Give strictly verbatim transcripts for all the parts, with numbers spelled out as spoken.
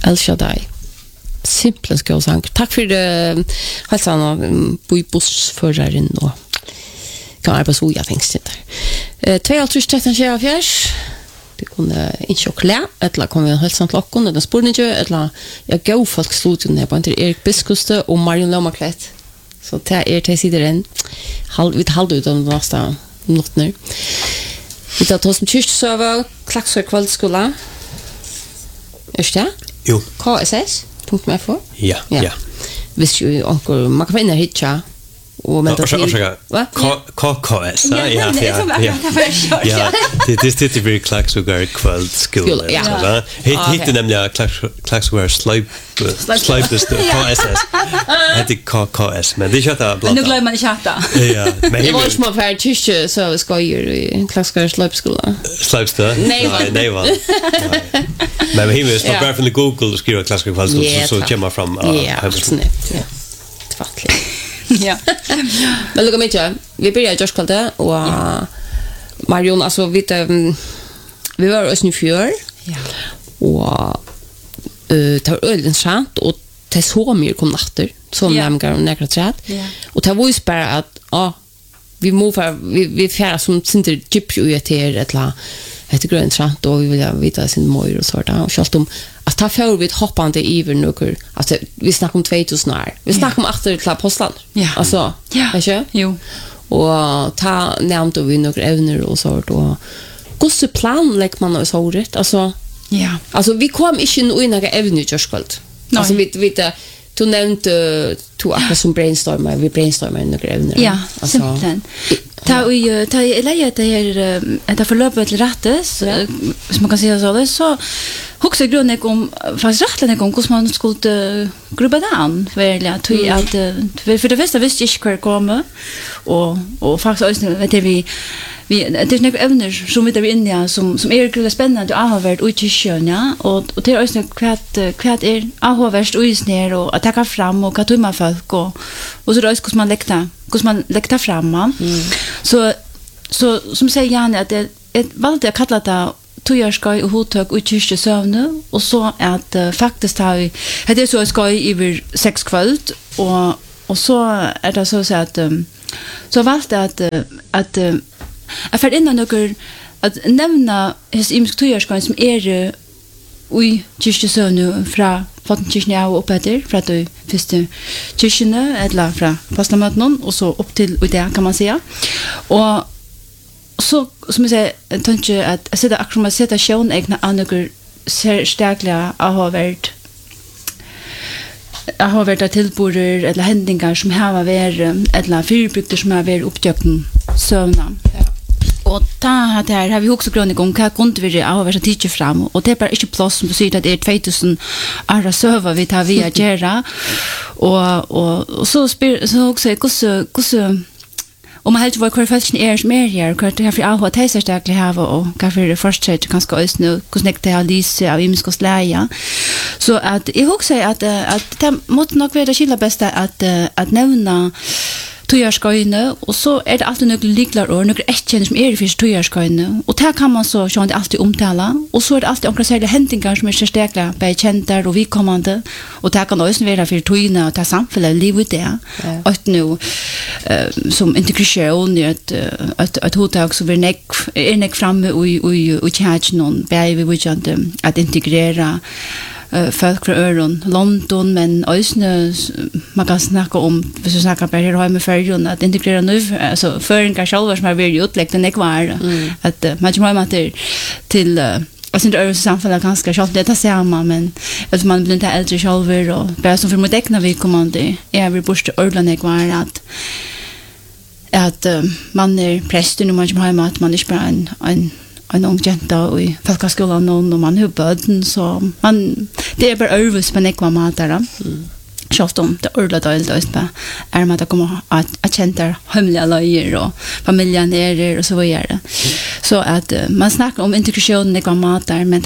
El Shaddai. Simpelt ska jag säga. Tack för det. Hälsan och bo i bussföraren och kan arbeta så jag tänkte inte. Eh två allt tretton tjugo fjärs. Det kunde inte choklad eller kommer en hälsan klockon den spårningen eller jag går folk sluten ner på inte Erik Biskuste och Marion Lomaklet. Så det är till sidan halv vid halv ut om nästa något nu. Vi tar oss med kyrkserver, klaxor kvällskola. Är det? Jo. K S S punkt f o. Ja, ja. Visst ju onkel man kan finna hitcha och men det Va? K K S. Ja, ja. Ja. Det det sitter vi klaxor kvällskola. Ja. Hit hit nämligen klaxor slide slide det K S S. Det K K S men det chatta blå. Nu glömmer man inte chatta. Ja, men det var små för tyske så ska ju i klaxor slöpskola. Slöpstad? Nej, nej va. Men vi måste bara från Google skriva klaxor kvällskola så kommer fram. Ja, snett. Ja. Tvattligt. Ja. Men lugga mig inte. Vi börjar just kallta och Marion alltså vet vi var oss nu för. Ja. Och eh tar ölen sant och det så mycket kom natter som nämgar några träd. Och det var ju bara att ja vi måste vi vi färra som inte chip ju till eller heter grönt sant och vi vill veta sin mor och sånt och skalt om att ta för vid hoppande even några alltså vi snackar om tvåtusen år. Vi snackar om åtta till apostlar. Ja. Alltså, vet du? Jo. Och ta nämnt vi några evner och sånt och hur så plan lägger man och så rätt alltså ja. Alltså vi kom inte in i några evner just skuld. Alltså vi vet du nämnde två akkurat som brainstormar vi brainstormar några evner. Ja, simpelt. Ta vi ta eller det är det förloppet till rättes som man kan säga så det så huxar grunden om fast rättligen om hur man skulle gruppa down väl att att för det första visste jag inte komma och och faktiskt vet vi vi det är några ämnen som vi in ja som som är kul spännande att ha varit ut i sjön ja och och det är också kvart kvart är ha varit ut ner och att ta fram och att man folk och och så då ska man lägga hur man lägger fram man så så som säger Janne att det är valde jag kallar det tojarskoj och hotök och kyrkje sövne och så att uh, faktiskt har vi det är så skoj över sex kvällt och och så är det så så att um, så valde att uh, att uh, jag för innan några att nämna his imsk tojarskoj som är ui kyrkje sövne från Fattenkirkene og oppetter, fra de første kyrkene, eller fra Pastamøtenen, og så opp til det, kan man säga. Og så, som jeg sier, jeg tenker at jeg sitter akkurat som jeg sitter sjøen egne av noen særstekelige avhåverd, avhåverd tilborer, eller hendinger som har vært, eller fyrbygder som har vært oppdøkken søvnene. Och ta hade här har vi också grund om vad kunde vi ha varit tidigt fram och det är bara inte plats som du säger att det är tvåtusen ara server vi tar via Gera och och och så spel så också hur hur om man helt var kvalificerad är mer här kvart här för att ha teststarkligt här och kanske det första sätt ganska ös nu hur snäckt det Alice av imska släja så att jag också säger att att det måste nog vara det skilla bästa att att nämna tojarskojne och så är det alltid några liklar och några ätkänner som är det för tojarskojne och där kan man så sjön det alltid omtala och så är det alltid några särskilda händingar som är så starka på kända och vi kommande och där kan också vara för tojna och ta samfället livet där att nu som integration ett ett ett hotell så vi näck är näck framme och och och charge någon bäj vi vill att integrera Uh, folk från Öron, London, men också man kan snacka om, hvis vi snackar på här hemma för att integrera nu, alltså föringar själva som har varit utlagt den ekvar, mm. att uh, man kommer hem till, till uh, alltså inte Öron samfället ganska själv, det är samma, men att man blir inte äldre själva och bara som för mig teckna vi kommande, är vi bort till Öron ekvar att att uh, man är prästen och man kommer hem att man är bara en, en en ung jenta i folkskolan någon och man har böden så man det är bara övrigt på nekva matar mm. Självt om det ordla dåligt då är man att komma att att känna hemliga löjer och familjen är och så vidare så att uh, man snackar om integration nekva matar men det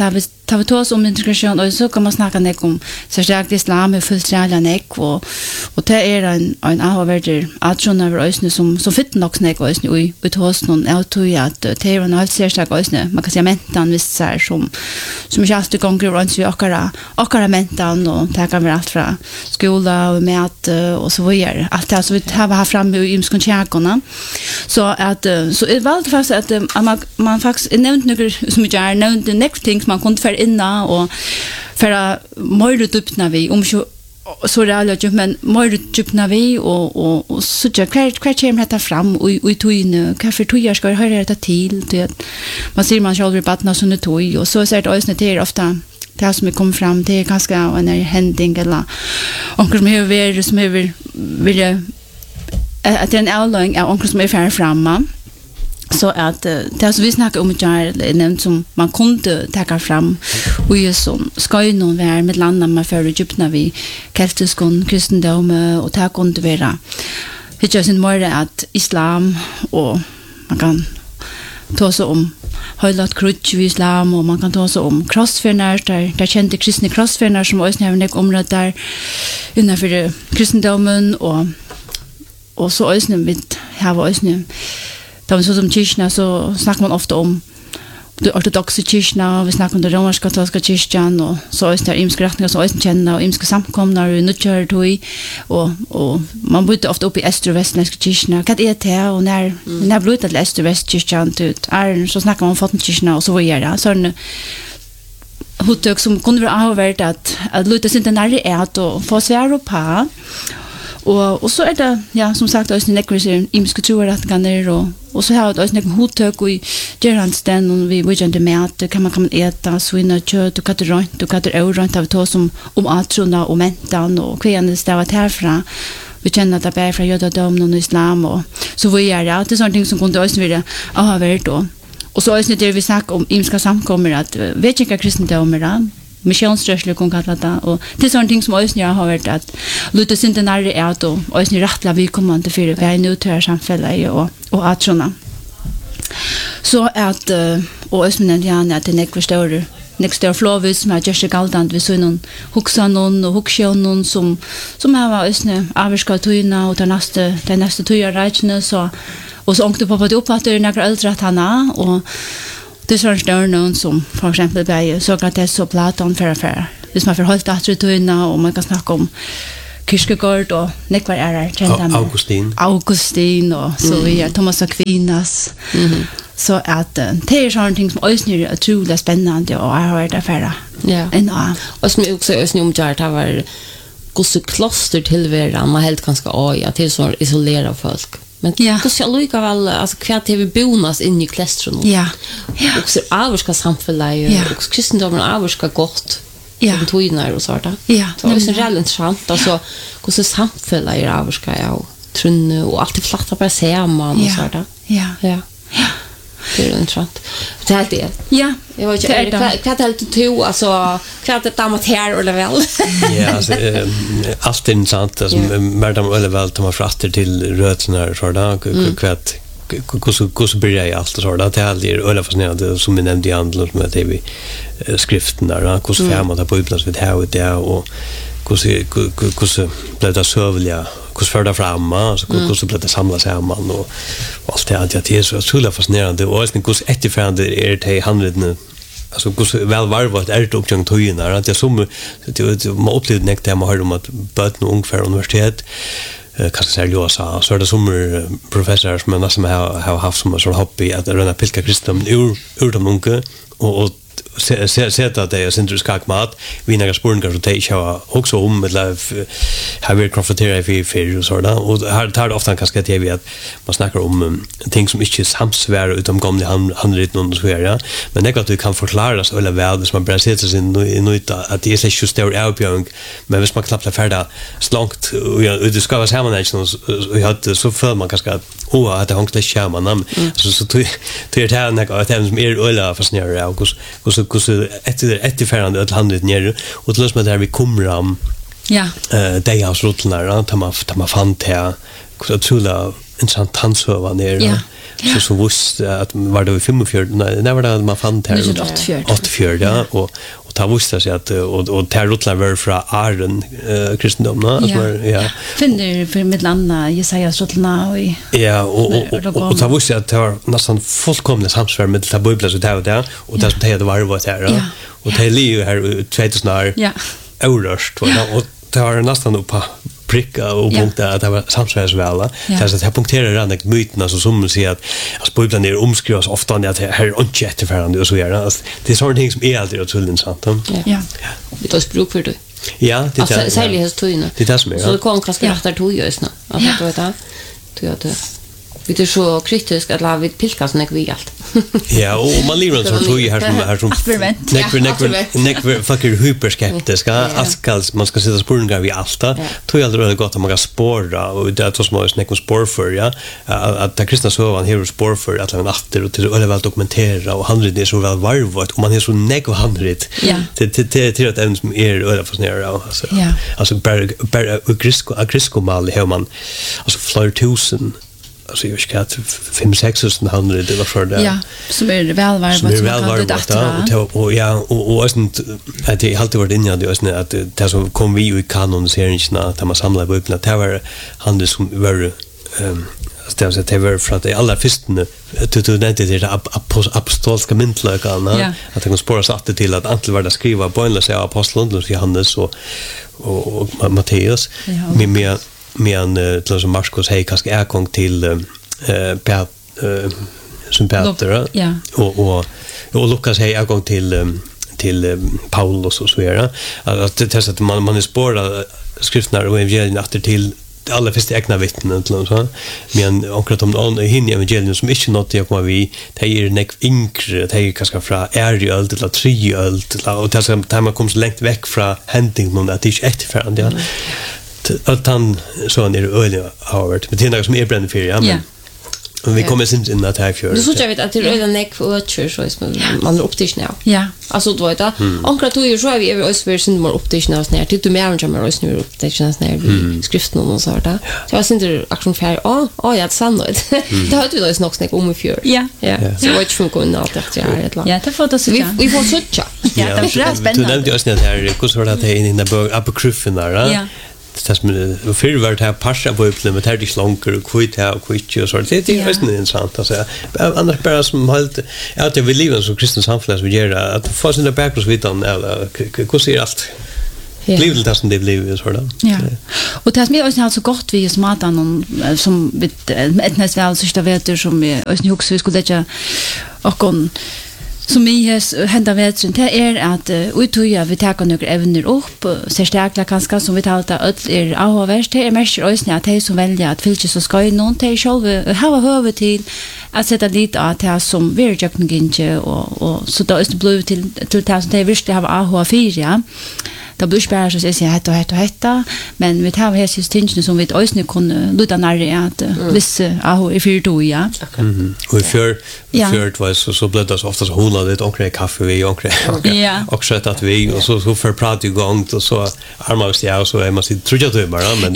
tar vi ta oss om integration och så kan man snacka nek om så starkt islam är fullt reala nek och och det är en en avvärder att schon över ösne som som fit nog nek ösne oj ut hos någon auto ja att det är en allt ser starkt ösne man kan säga mentan visst så här som som jag alltid gånger runt så akara akara mentan och det kan vara allt från skola och mat och så vidare allt det så vi har här framme i imskonchärkorna så att så är väl fast att man man faktiskt nämnt några som jag nämnt the next things man kunde för inna och för att mer utupna vi om så så det alltså men mer utupna vi och och och så jag kvar kvar kommer detta fram och och tog in kaffe tog jag ska höra detta till det man ser man själv barna som det tog och så säger det ösnet det ofta det som kommer fram det är ganska en händing eller onkel som är över som över vill att den outline är onkel som är färd framme så att det som vi snackar om är nämnt som man kunde ta fram och ju som ska ju någon vara med landa med för Egypten vi keltiskon kristendom och ta kunde vara det är ju inte mer att islam och man kan ta så om höjlat krutch i islam och man kan ta så om crossfirnar där där kände kristna crossfirnar som också har en område där innanför kristendomen och och så också vi har också då så som kyrkorna så snackar man ofta om de ortodoxa kyrkorna vi snackar om de romersk-katolska kyrkan och så är det imska riktningar så är det kända och imska samkomnar och nutcher tog och och man byter ofta upp i östra och västländska kyrkorna vad är det och när mm. när blir det östra och västkyrkan ut är så snackar man om fattigkyrkorna och så vad gör det så en hotök som kunde vara avvärt att att luta sig inte när det är att få svär och pa och och så är det ja som sagt östra nekriser imska tror att kan det och och så har det också en hotök och gerandsten och vi vill inte med att kan man kan äta svinna kött och katter och katter öron av to som om atrona och mentan och kvinnor stavat härifrån vi känner att det är från judendom och islam och så vi är det alltid sånt ting som kunde också vilja ha varit då och så är det det vi snackar om imska samkommer att vet inte kristendom är det missionsrörsle kon kalla det och det är sånt ting som också har varit att luta sig inte när det är att och också rättla vi kommer till för vi är nu till samhället och och atrona så att och också men ja att det näck förstår next door flovis med just galdant vi så någon huxa någon och huxa någon som som har ösne avska tuna och den nästa den nästa tuja räkna så och så åkte pappa upp att det är några äldre att han och det är sån någon som för exempel bei så att det är så Platon för för hvis man förhållt att tuna och man kan snacka om Kierkegaard och nekvar är kända Augustin Augustin och så vidare Thomas Aquinas Mhm så att det är sånt ting som också är otroligt spännande och jag har det förra. Ja. En och som också är snum jart var gosse kloster tillväran man helt ganska oj att till så isolera folk. Men ja. Hur ska lika väl alltså kreativa bonas in i klostren. Ja. Ja. Och så avska samhället ja. och kristendomen avska gott. Ja. Och toinar och sånt. Ja. Det är så relevant intressant alltså hur så samhället är avska ja trunne och allt flatta på samman och sånt. Ja. Ja. Ja. Det är intressant. Det är det. Ja. Jag vet inte vad det helt to alltså kvart det damat här eller väl. Ja, alltså allt är intressant alltså madam eller väl tar man fratter till rötterna så där kvart hur hur börjar jag allt så där det är det eller fascinerande som vi nämnde i andra som att det vi skriften där hur så färmar det på utplats vid här och där och hur hur blev det sövliga hur förda fram så hur så blev det samlas samman och allt det att det är så så fascinerande och alltså hur efterfrågande är det handleden alltså hur väl varvat är det uppgång tojna att jag som det man upplevde näkt där man hörde om att barn och ungefär universitet kanske så ljusa så är det som professor som nästan har har haft som så hobby att röna pilka kristendom ur ur de unga och se se se att det är syndros kakmat vi några spårningar så det är också om med har vi konfronterat vi för och så där och här tar det ofta kanske det vi att man snackar om ting som inte samsvär utom gamla handrit någon så här men det är att du kan förklara så eller väl som man bara sätter sig in i att det är så just det outbjörn men hvis man klappar färda slankt och det ska vara samman så vi hade så för man kanske åh att det hängde skärman namn så så till det här när att det som är öla fascinerande och och så så efter efterfärande att handlet ner och till med där vi kommer ram ja eh det har slutna där tar man tar man fant här så otroligt intressant tantsöva ner så så visste att var det fyrtiofyra nej när var det man fann här åttiofyra ja och och ta visste sig att och och där rutlar var från Arden kristendom va alltså ja finner för med landa Jesajas rutlarna och ja och och ta visste att det var nästan fullkomligt samsvar med det bibeln så där där och det som det var var där och det är här tvåtusen år ja orörst och det var nästan upp på pricka och punkta att det var samsvärds väl. Det är så att jag punkterar den där myten så som man säger att alltså bibeln är omskrivs ofta att det här är inte jättefärande och så vidare. Alltså det är sådana ting som är alltid otroligt intressant. Ja. Det tar språk för det. Ja, det är det. Särskilt hans tydna. Det är det som är. Så det kom kanske rätt där tog ju snä. Att det var det. Tror jag det. Vi är så kritisk att la vi pilka så när vi allt. Ja, och man lever så tror jag här som här som neck neck neck fucking hyperskeptiska. Allt man ska sitta spårningar vi allt. Tror jag det är gott att man kan spåra och det är så små snack om spår för ja. Att det kristna så var hero spår för att man efter och till väl dokumentera och handla det så väl varvat och man är så neck och handrit. Det det det att även som är öra för snära alltså. Alltså bara bara grisko grisko mal hur man alltså flyer tusen alltså jag ska att fem sex tusen hundra det var för det. Ja, som är välvarvat som är välvarvat och och ja och och sånt att det alltid varit inne det är att det som kom vi i kanoniseringen att man samlar bibeln det var handel som var ehm stämmer så det var för att det alla första till till det det apostoliska myntlagarna att det kan spåras att till att antal var det skriva på en sig aposteln och Johannes och och Matteus med med men till som Markus hej kanske är gång till eh Pet som Peter ja och och och Lukas hej är gång till till Paulus och så vidare att det är så att man man är spårar skrifterna och evangelien efter till alla första egna vittnen till så men akkurat om hin evangelien som inte något jag kommer vi det är nek inkre det är kanske från äröl till treöl och det som där man kommer så långt väck från händing någon att det är ett för andra att han så han är öliga Howard men det är något som är bränd för ja men och vi kommer sen in att här för det så jag vet att det är neck för church så man är upptisch nu ja alltså då vet jag ankra tog ju så vi är oss version mer upptisch nu när till mer än mer oss nu upptisch när skriften och så där så jag syns action fair ja ja jag sannolikt det har du då snack snack om i fjör ja ja så vad tror du kunna att det är ett ja det får det så vi får söka ja det är spännande du nämnde ju också det här hur så det är in i den bok apokryfen där ja det som för vart här passa på upp med tärdig slanker och kvitt här och kvitt och så det det är ju intressant alltså annars bara som helt att det vi lever så kristna samhället vi gör att få sin bakgrund vidan eller hur ser allt livet det som det blir så där ja och det som är också så gott vi smatan som ett nästan väl så vet som vi också hus vi skulle lägga och kon som vi händer vet sen det är att uttoja vi tar några evner upp så starka kanske som vi talar att är avvärst det är mest ösnä att det som välja att fylke så ska ju någon till själv ha hövd till att sätta dit att det som vi jag kan inte och och så då är det blue till till tusen det visst det har A H fyra då blir spärr så säger jag heter heter heter men vi tar här systemet som vi ösnä kunde luta när att viss A H är fyra då ja och för för det var så så blev det så ofta så hon hade ett okej kaffe vi och ja och så att vi och så så för prat ju gång och så armast jag så är man så tror jag det bara men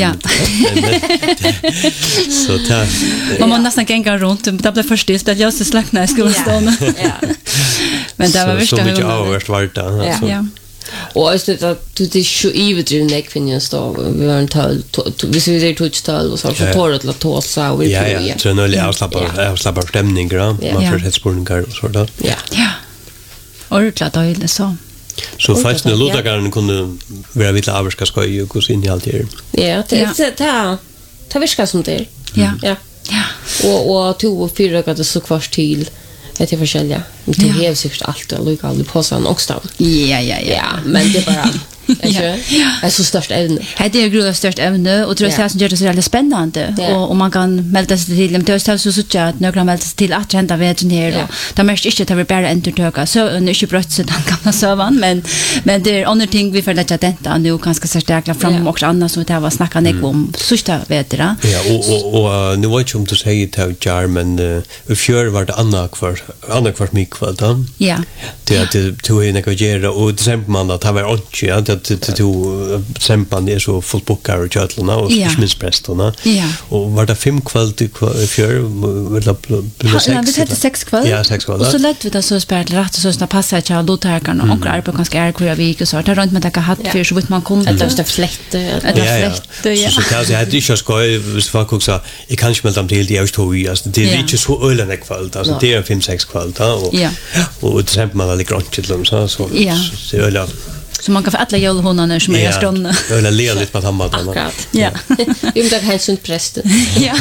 så där man måste nästan gänga runt det blev först det att jag så slackna i skolan ja men det var visst så mycket överst vart där ja och så att du det så evigt i neck finns då vi var en tal vi ser det touch tal och så så tar det att ta så och vi ja ja så nu är avslappad avslappad stämning grann man får ett spårningar och så där ja ja och det klart det så så fast när Ludagarden kunde vara lite avska ska ju gå in i allt det ja det ta ta viska som det ja ja ja och och två och fyra gånger så kvart till det är försälja. Det är säkert allt och lika aldrig på sån också. Ja ja ja. Men det är bara är det så störst ämne. Det är ju störst ämne och tror jag som gör det så väldigt spännande och och man kan melda sig till dem. Det är så så att några melda sig till att hända vet ni här och det mest inte att vi bara entertöka så är inte brött så den kan så van men men det är andra ting vi för att detta nu kanske så stärkla fram också annat som det var snacka ner om sista vet du. Ja och och nu vet jag om du säger till German i fjör var det andra kvar andra kvar mig kvar då. Ja. Det att det tog in att göra och till exempel man att ha var och att till till sempan är så fullt bockar och köttlorna och sminsprestorna. Ja. Och var det fem kväll till fjör var det sex. Ja, vi hade sex kväll. Ja, sex kväll. Och så lätt vi det så spärrt rätt så så passar jag att då tar kan och några på kanske är kvar vik och så där runt med att ha för så vitt man kommer. Det är fläkt. Det är fläkt. Ja. Så så kan jag hade ju skoj så var också jag kan inte med till det jag tog alltså det är inte så ölen kväll alltså det är fem sex kväll då och och till exempel man lite grant till dem så så så öl så man kan få alla julhonarna som är stående. Ja, eller le lite på hammarna. Ja. Vi måste ha sunt präst. Ja.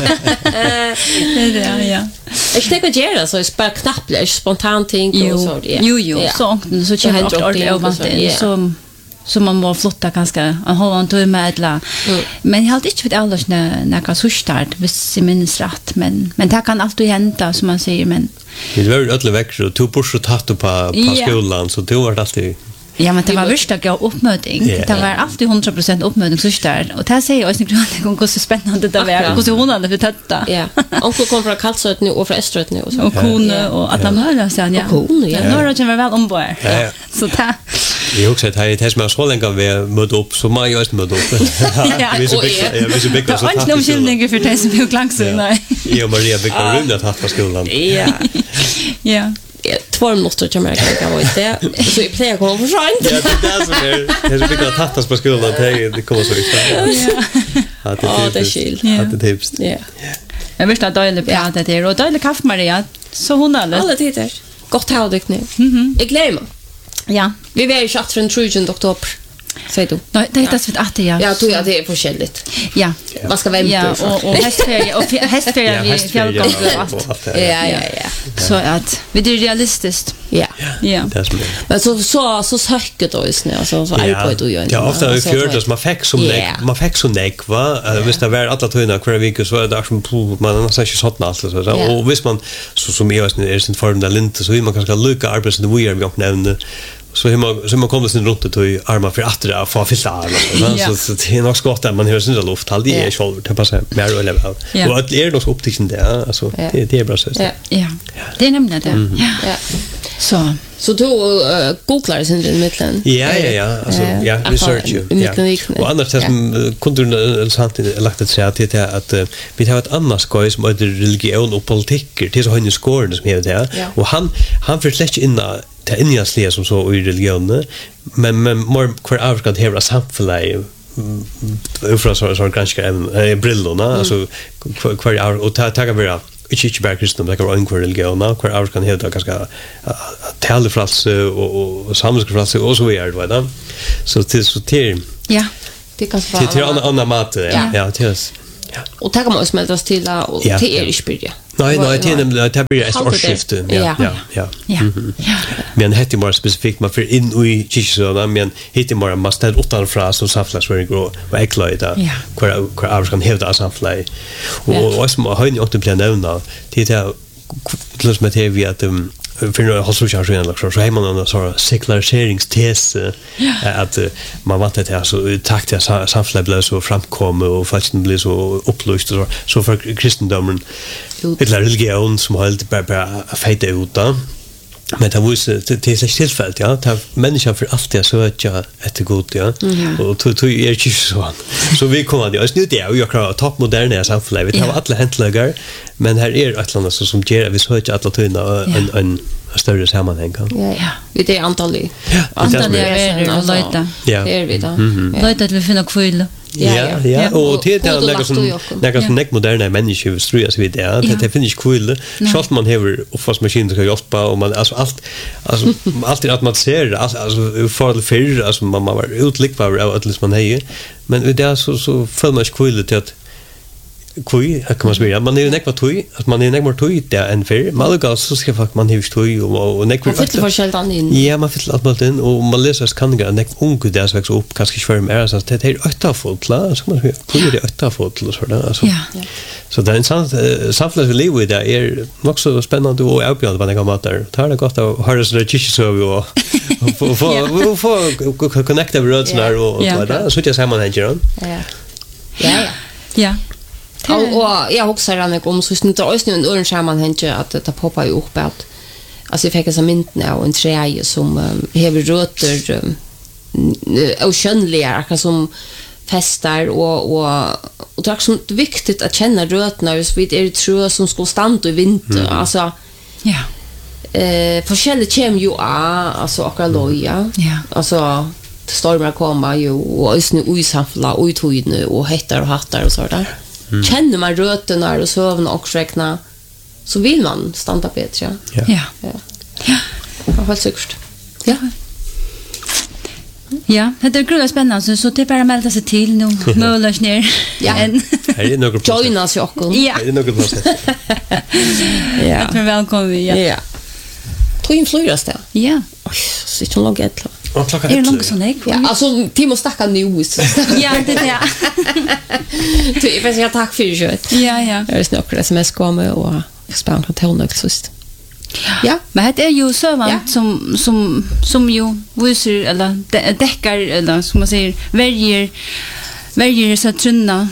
Ja, ja. Jag tänker göra så är bara knappt spontant ting och så det. Jo, jo, så så känner jag ordentligt ovanligt så så man må flotta ganska en halv timme med la. Men jag har inte vet alla när när så start vis minns rätt men men det kan alltid hända som man säger men det var alla veckor och två push och tatt på på skolan så det var alltid. Ja, men det var värsta gå uppmöting. Det var alltid hundra procent uppmöting så där. Och det säger jag inte om hur så spännande det var. Hur så hon hade för detta. Ja. Och hon kom från Kalsöt nu och från Österöt nu och så. Och hon och att de hörde sen ja. Hon ja. Några som var väl ombord. Så där. Vi också att det är så länge vi mötte upp så man just mötte upp. Vi så big ja, vi så big så. Och nu vill jag för det som är klart så nej. Jag Maria big rum att ha på skolan. Ja. Ja. Två minuter till mig kan jag inte. Så jag plejer komma för sent. Ja, det är så här. Jag ska ta tattas på skolan det kommer så ut. Ja. Ja, det är chill. Ja, det tips. Ja. Jag vill att dela på det där och dela kaffe Maria. Så hon alla. Alla tider. Gott ha dig nu. Mhm. Jag glömmer. Ja. Vi var ju chatt från Trojan oktober. Säg du. Nej, det heter så att ja. Ja, tror jag det är forskjelligt. Ja. Man ska vänta ja, och och hästfärja och hästfärja vi fjällgång och allt. Ja, ja, ja. Så att vi det är realistiskt. Ja. Ja. Det är så. Men så så så söket då just nu alltså så är på det ju. Ja, ofta har vi gjort det man fick som nek, man fick så nek va. Visst det var alla tøyna kvar vecka så är det som man nästan inte sånt alls så och visst man så som är är sin form där linte så man kanske lucka arbets det vi är vi uppnämnde. Så hur man så man kommer sin runt det i armar för att det få fylla så så det är nog skott där man hör sin luft halt det är själv det passar mer eller väl och att är nog upptäckten där alltså det det är bra så ja det är nämligen det ja så så då googlar sen i mitten ja ja ja alltså ja research ju ja och annars som kunde du sant lagt det säga till att vi har ett annat skoj som heter religion och politik det är så han skåren som heter det och han han försläcker in det injasliga som så i religionen men men mer kvar avskad hela samhället från så så ganska en brillorna alltså kvar och ta ta vara inte inte bara kristna men kvar en kvar religion kvar avskad hela ganska talefrals och och samhällsfrals och så vidare vad då så till så till ja det kan vara till andra andra mat ja till ja och ta kan man smältas till och till är spyrja. Nej, nej, det är det blir ett årsskifte. Ja, ja, ja. Ja. Men det är mer specifikt man för in i Chichisona men heter mer måste det utan fras som samflas very grow och äcklöjda. Kvar kvar avskan hävda samflas. Och vad som har ni åt plan nämna det är plus med det vi att för nu har så chargen liksom så hemma någon så sekulariseringstes att man vant det här så takt det samflas blir så framkommer och faktiskt blir så upplyst så så för kristendomen eller religion som har lite bara fejta ut då. Men det var ju det är så tillfälligt ja att människan för alltid så att jag är god ja och då då är det ju så så vi kommer det är nu det och jag kan ta moderna samhälle vi har alla häntlagar men här är ett land som ger vi så att alla tyna en en större sammanhang kan ja vi det antal antal är det lite ja är vi då lite att vi finner kväll. Ja, ja, och det är något som något som näck moderna människor tror jag så vid det. Det finns ju kul. Schalt man har uppvaskmaskin kan hjälpa och man alltså allt alltså allt att man ser alltså för det för alltså man var utlickbar av att man hejer. Men det är så så för mig kul det att kui kan man säga man är ju näck vad tui att man är näck mer tui där än för malga så ska fakt man hus tui och näck för för skällt in ja man får allt in och man läser kan gå näck ungu där så växer upp kanske för mer så det är åtta fot la så man hör tui det åtta fot så där alltså så det är sant samflas vi lever där är också spännande och uppbjudande vad det kommer att där tar det gott att höra så det chichi så vi och få få connecta med rötnar och så där så det samman hänger ja ja ja och jag också säger att om så inte alls nu en öron skärman hänger att det poppar ju upp att alltså jag fick en mint nu och en träje som hever rötter oskönliga akkurat som festar och och och det är så viktigt att känna rötterna så vid är det trö som ska stanna i vinter mm. alltså ja eh forskjellig kem ju alltså akkurat loja ja alltså stormar komma ju och isne uisamfla och uthöjne och hettar och hattar och så där mm. känner man rötterna och sövna och räkna så vill man stanna bättre ja ja ja ja jag har säkert ja ja det är grönt spännande så det är bara melda sig till nu möjligt ner ja är det något joina sig också ja är det något process ja att välkommen ja ja två influeras det ja så inte långt ett och klockan är långt så nej ja alltså Timo stacka news ja det ja du vet jag tack för det ja ja det är snart sms kommer och spännande att hålla sist ja men det är ju så man som som som ju visar eller täcker eller som man säger väljer väljer så trunna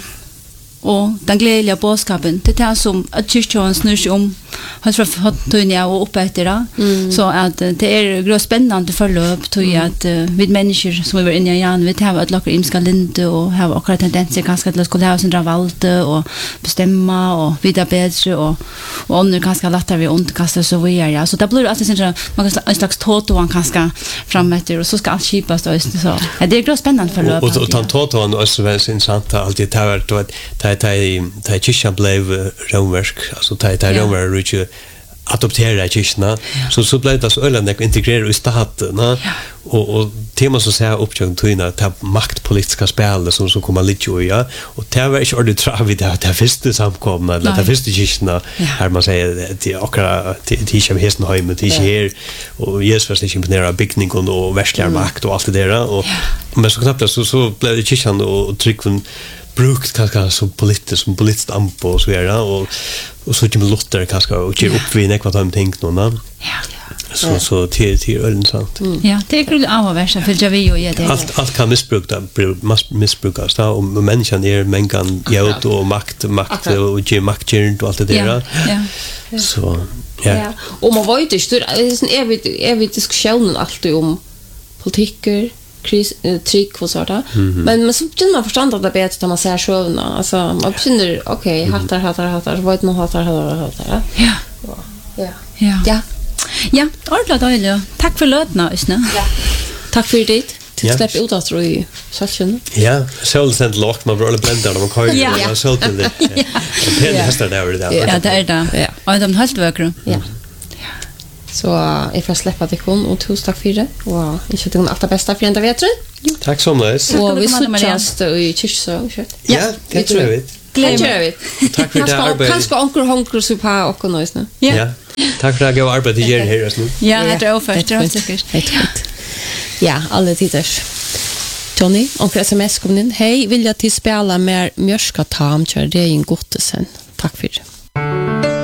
och den glädjeliga bådskapen det är som att kyrkan snurrar sig om har för fått tunna och upp efter det mm. så att det är grå spännande för löp tror jag att uh, vi människor som är inne i igen vi har ett lacker imska linde och har också tendenser ganska till att skulle ha sin valde och bestämma och vidare bättre och och andra ganska lättare vi underkasta så vi är ja så det blir alltså sen man kan en slags toto man kanske framåt och så ska allt skipas då så ja, det är grå spännande för löp och och tant toto och så väl intressant alltid det har då ta ta ta kyrkan blev romverk alltså ta ta romverk rich adoptera kyrkna så så blev det så öllande integrera i staten ja. och och tema så säga uppgång till att ta maktpolitiska spel som som kommer lite ju ja och det var inte ordet tra vid det det första samkomna eller det första kyrkna här man säger det akra det är ju hästen hem det är här och Jesus var inte imponerad byggning och värstliga makt och allt det där och men så knappt så så blev det kyrkan och trycken brukt kanske som politiskt som politiskt ampo och så vidare och och så kommer lotter kanske och ger upp vid något de tänkt någon ja så så till till öllen sant ja det är kul av värsta för jag vill ju ge det allt allt kan missbrukas måste missbrukas då och människan är människan gjort och makt makt och ge makt och allt det där ja så ja och man vet inte det är en evig evig diskussion alltid om politiker kris trick och sådär men men så kan man förstå att det är bättre att man ser sjövna alltså man känner okej hattar hattar hattar vad man hattar hattar ja ja ja ja ja ordentligt dåligt tack för lötna isna ja tack för det till släpp ut att tro i session ja så sent lock man vill blenda dem och köra så till det det hästar där där ja det är det ja och de helt verkar ja så jag får släppa det kon och tusen tack för det och jag tycker allt det bästa för ända vet du. Tack så mycket. Och vi sås i kyrkan så. Ja, det tror jag. Glömmer. Tack för det arbetet. Kanske onkel honkar så på och något nu. Ja. Tack för det goda arbetet här här just nu. Ja, det är ofta det är säkert. Ja, alla tittars. Johnny, onkel S M S kom in. Hej, vill jag till spela mer mjörska tam kör det är en gottesen. Tack för det.